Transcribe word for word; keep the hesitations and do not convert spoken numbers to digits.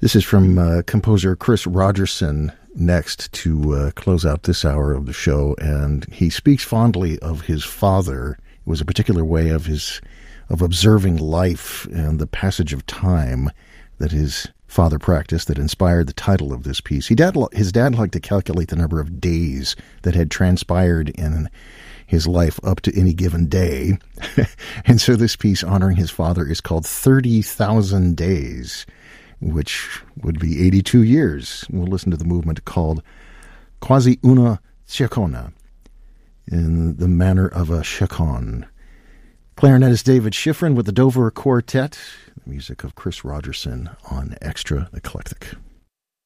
This is from uh, composer Chris Rogerson next to uh, close out this hour of the show, and he speaks fondly of his father. It was a particular way of his of observing life and the passage of time that his father practiced that inspired the title of this piece. He dad, his dad liked to calculate the number of days that had transpired in his life up to any given day. And so this piece honoring his father is called thirty thousand Days, which would be eighty-two years. We'll listen to the movement called Quasi una Chaconne, in the manner of a chaconne. Clarinetist David Schifrin with the Dover Quartet, the music of Chris Rogerson on Extra Eclectic.